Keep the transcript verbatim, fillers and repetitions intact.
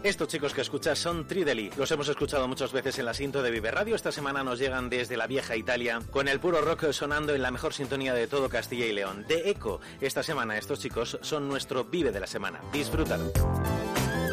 Estos chicos que escuchas son Trideli. Los hemos escuchado muchas veces en la Sinto de Vive Radio. Esta semana nos llegan desde la vieja Italia, con el puro rock sonando en la mejor sintonía de todo Castilla y León. De Eco, esta semana estos chicos son nuestro Vive de la semana. Disfrútalo.